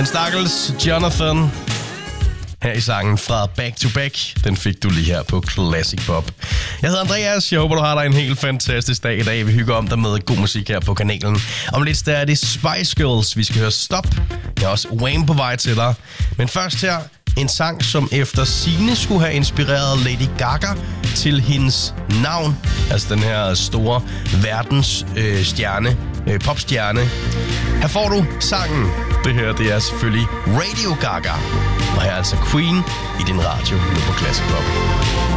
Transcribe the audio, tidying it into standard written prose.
Den stakkels Jonathan her i sangen fra Back to Back. Den fik du lige her på Classic Pop. Jeg hedder Andreas. Jeg håber, du har dig en helt fantastisk dag i dag. Vi hygger om dig med god musik her på kanalen. Om lidt der er det Spice Girls. Vi skal høre Stop. Jeg er også Wham på vej til dig. Men først her en sang, som efter sigende skulle have inspireret Lady Gaga til hendes navn. Altså den her store verdensstjerne, popstjerne. Her får du sangen. Det her, det er selvfølgelig Radio Gaga. Og her er altså Queen i din radio nu på Classic Pop.